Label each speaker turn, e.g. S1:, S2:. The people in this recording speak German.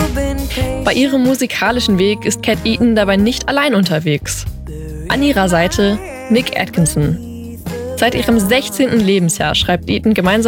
S1: Bei ihrem musikalischen Weg ist Cat Eaton dabei nicht allein unterwegs. An ihrer Seite Nick Atkinson. Seit ihrem 16. Lebensjahr schreibt Eaton gemeinsam